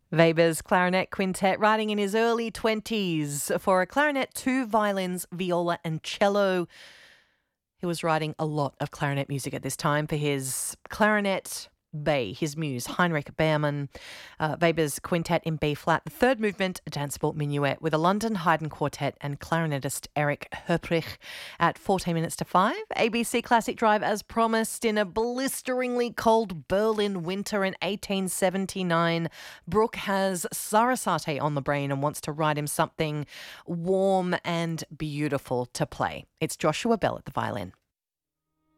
Weber's clarinet quintet, writing in his early 20s for a clarinet, two violins, viola and cello. He was writing a lot of clarinet music at this time for his clarinet Bay, his muse, Heinrich Behrmann. Weber's quintet in B-flat, the third movement, a danceable minuet with a London Haydn quartet and clarinetist Erich Höprich at 14 minutes to 5. ABC Classic Drive, as promised, in a blisteringly cold Berlin winter in 1879. Brooke has Sarasate on the brain and wants to write him something warm and beautiful to play. It's Joshua Bell at the violin.